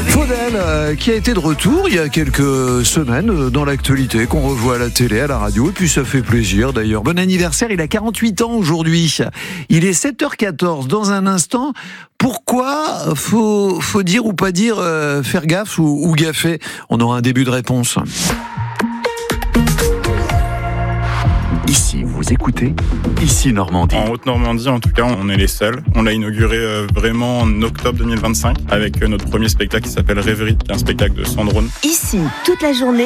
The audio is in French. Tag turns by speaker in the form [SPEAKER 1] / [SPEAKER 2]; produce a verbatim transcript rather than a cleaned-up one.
[SPEAKER 1] Faudel, euh, qui a été de retour il y a quelques semaines euh, dans l'actualité, qu'on revoit à la télé, à la radio, et puis ça fait plaisir d'ailleurs. Bon anniversaire, il a quarante-huit ans aujourd'hui. Il est sept heures quatorze. Dans un instant, pourquoi faut, faut dire ou pas dire euh, faire gaffe ou, ou gaffer? On aura un début de réponse.
[SPEAKER 2] Ici, vous écoutez Ici Normandie.
[SPEAKER 3] En Haute-Normandie, en tout cas, on est les seuls. On l'a inauguré euh, vraiment en octobre deux mille vingt-cinq avec euh, notre premier spectacle qui s'appelle Rêverie, qui est un spectacle de Sandrone.
[SPEAKER 4] Ici, toute la journée,